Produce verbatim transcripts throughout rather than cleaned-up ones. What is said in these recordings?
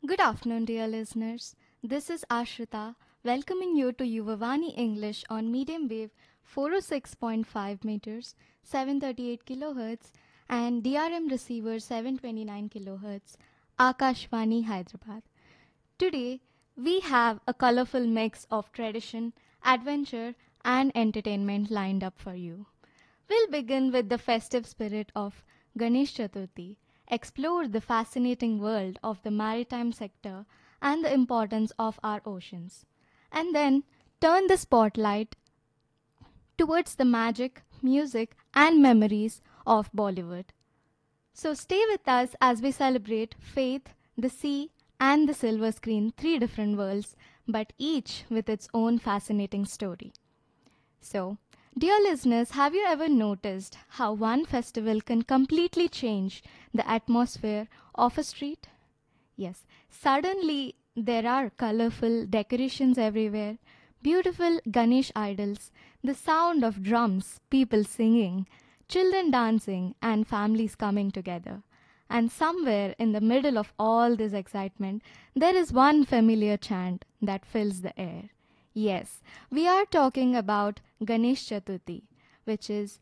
Good afternoon, dear listeners. This is Ashrita, welcoming you to Yuvavani English on medium wave four oh six point five meters, seven thirty-eight kilohertz, and D R M receiver seven twenty-nine kilohertz, Akashvani, Hyderabad. Today, we have a colorful mix of tradition, adventure, and entertainment lined up for you. We'll begin with the festive spirit of Ganesh Chaturthi, explore the fascinating world of the maritime sector and the importance of our oceans, and then turn the spotlight towards the magic, music, and memories of Bollywood. So stay with us as we celebrate faith, the sea, and the silver screen, three different worlds, but each with its own fascinating story. So, dear listeners, have you ever noticed how one festival can completely change the atmosphere of a street? Yes, suddenly there are colorful decorations everywhere, beautiful Ganesh idols, the sound of drums, people singing, children dancing, and families coming together. And somewhere in the middle of all this excitement, there is one familiar chant that fills the air. Yes, we are talking about Ganesh Chaturthi, which is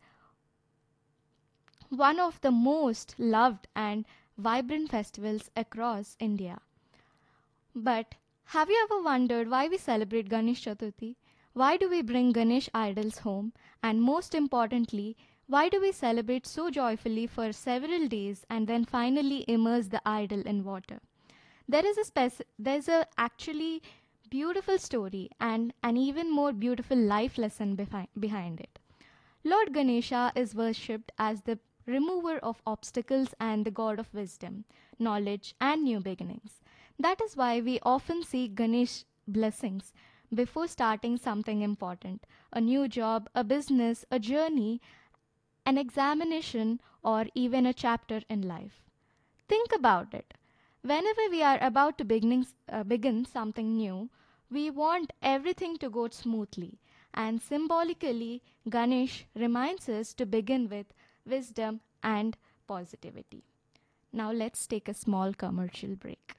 one of the most loved and vibrant festivals across India. But have you ever wondered why we celebrate Ganesh Chaturthi? Why do we bring Ganesh idols home? And most importantly, why do we celebrate so joyfully for several days and then finally immerse the idol in water? There is a spec- there's a actually beautiful story and an even more beautiful life lesson befi- behind it. Lord Ganesha is worshipped as the remover of obstacles and the god of wisdom, knowledge, and new beginnings. That is why we often seek Ganesh blessings before starting something important, a new job, a business, a journey, an examination, or even a chapter in life. Think about it. Whenever we are about to begin, uh, begin something new, we want everything to go smoothly. And symbolically, Ganesh reminds us to begin with wisdom and positivity. Now let's take a small commercial break.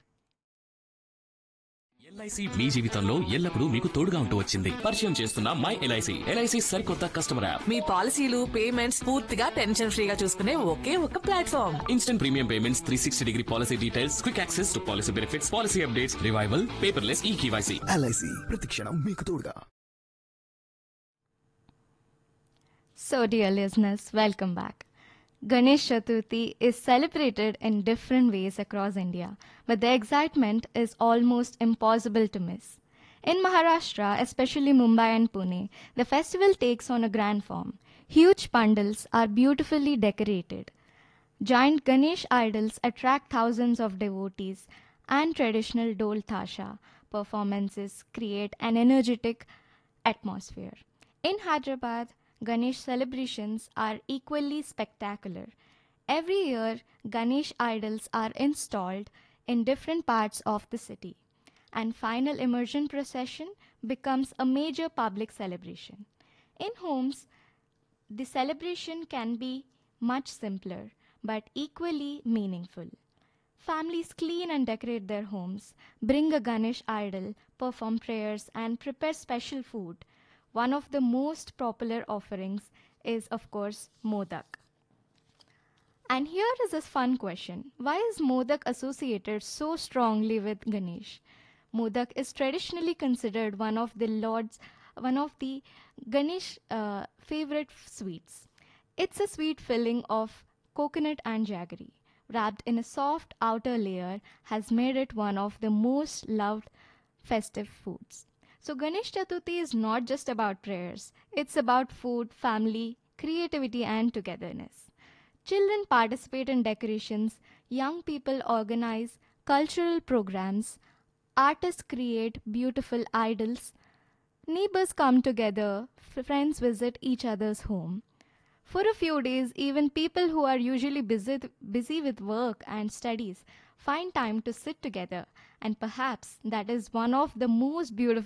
LIC మీ జీవితంలో ఎల్లప్పుడూ మీకు తోడుగా ఉంటూ వచ్చింది. పరిచయం చేస్తున్న my LIC LIC సరికొత్త customer app. మీ పాలసీలు పేమెంట్స్ పూర్తిగా టెన్షన్ ఫ్రీగా చూసుకునే ఒకే ఒక platform. Instant premium payments, three sixty degree policy details, quick access to policy benefits, policy updates, revival, paperless ఈ కేవైసీ. ఎల్ఐసి ప్రతిక్షణం మీకు తోడుగా. So, dear listeners, welcome back. Ganesh Chaturthi is celebrated in different ways across India, but the excitement is almost impossible to miss. In Maharashtra, especially Mumbai and Pune, the festival takes on a grand form. Huge pandals are beautifully decorated. Giant Ganesh idols attract thousands of devotees, and traditional Dol Tasha performances create an energetic atmosphere. In Hyderabad, Ganesh celebrations are equally spectacular. Every year, Ganesh idols are installed in different parts of the city, and final immersion procession becomes a major public celebration. In homes, the celebration can be much simpler but equally meaningful. Families clean and decorate their homes, bring a Ganesh idol, perform prayers, and prepare special food. One of the most popular offerings is, of course, Modak. And here is a fun question. Why is Modak associated so strongly with Ganesh? Modak is traditionally considered one of the Lord's, one of the Ganesh uh, favorite sweets. It's a sweet filling of coconut and jaggery, wrapped in a soft outer layer, has made it one of the most loved festive foods. So Ganesh Chaturthi is not just about prayers. It's about food, family, creativity, and togetherness. Children participate in decorations, young people organize cultural programs, artists create beautiful idols, neighbors come together, friends visit each other's home. For a few days, even people who are usually busy, busy with work and studies find time to sit together, and perhaps that is one of the most beautiful